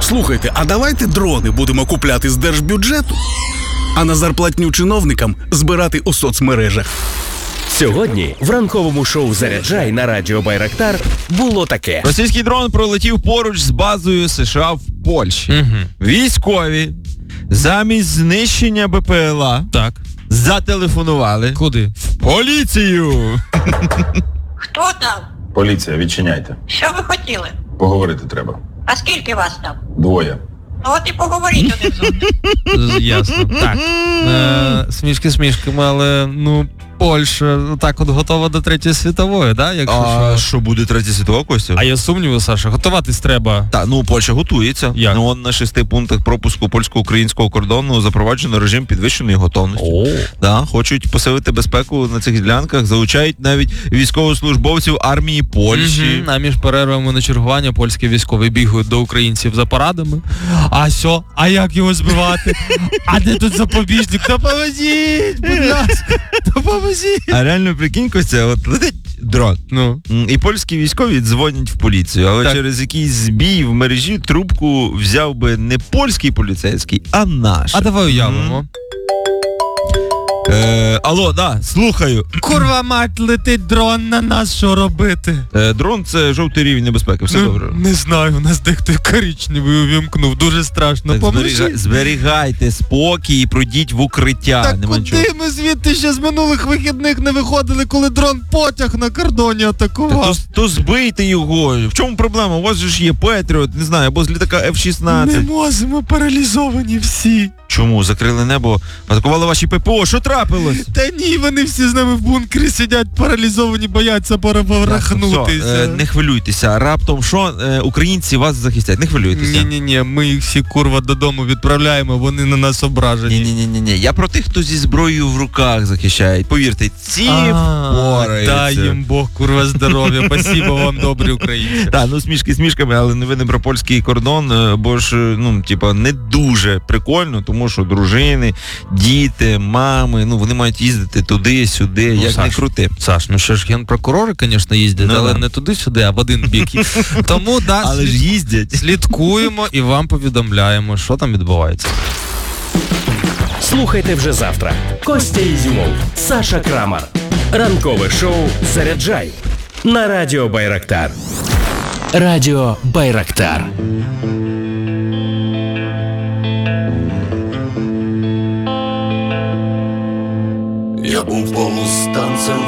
Слухайте, а давайте дрони будемо купляти з держбюджету, а на зарплатню чиновникам збирати у соцмережах. Сьогодні в ранковому шоу «Заряджай» на радіо Байрактар було таке. Російський дрон пролетів поруч з базою США в Польщі. Військові замість знищення БПЛА зателефонували. Куди? В поліцію! Хто там? Поліція, відчиняйте. Що ви хотіли? Поговорити треба. А скільки вас там? 2. Ну от і поговоріть один з одним. Ясно. Так. Смішки смішками, але, Польща так от готова до Третьої світової, да? А що буде Третя світова, Костя? А я сумніваю, Саша, готуватись треба. Польща готується. Як? На 6 пунктах пропуску польсько-українського кордону запроваджено режим підвищеної готовності. Хочуть посилити безпеку на цих ділянках, залучають навіть військовослужбовців армії Польщі. А між перервами на чергування польські військові бігають до українців за порадами. А як його збивати? А де тут запобіжник? Допоможіть, будь ласка, допоможіть. А реально, прикинь, Костя, от летить дрон. І польські військові дзвонять в поліцію, але через якийсь збій в мережі трубку взяв би не польський поліцейський, а наш. А давай уявимо. Алло, слухаю. Курва мать, летить дрон на нас, що робити? Дрон — це жовтий рівень небезпеки, все добре. Не знаю, у нас дехто коричневий увімкнув, дуже страшно. Зберігайте спокій і пройдіть в укриття. Так куди ми звідти ще з минулих вихідних не виходили, коли дрон потяг на кордоні атакував? То збийте його. В чому проблема? У вас же ж є Петріот, не знаю, або з літака F-16. Не можемо, паралізовані всі. Чому? Закрили небо, атакували ваші ППО, що трапилось? Та ні, вони всі з нами в бункері сидять паралізовані, бояться порахнутися. Не хвилюйтеся, раптом що, українці вас захистять, не хвилюйтеся. Ні, ми їх всі, додому відправляємо, вони на нас ображені. Ні, я про тих, хто зі зброєю в руках захищає. Повірте, ці впораються. Дай їм Бог, здоров'я, спасибо вам, добрі українці. Смішки смішками, але новини про польський кордон, бо ж, не дуже прикольно, тому що дружини, діти, мами, вони мають їздити туди-сюди, як не крути. Саш, що ж генпрокурори, звісно, їздять, але не туди-сюди, а в один бік. Тому, але ж їздять. Слідкуємо і вам повідомляємо, що там відбувається. Слухайте вже завтра. Костя Ізюмов, Саша Крамар. Ранкове шоу «Заряджай» на радіо Байрактар. Радіо Байрактар. Я був повстанцем